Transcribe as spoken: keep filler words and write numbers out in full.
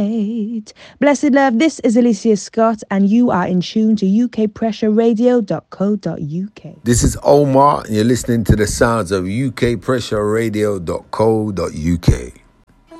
Blessed love, this is Alicia Scott, and you are in tune to U K pressure radio dot co dot U K. This is Omar, and you're listening to the sounds of U K pressure radio dot co dot U K.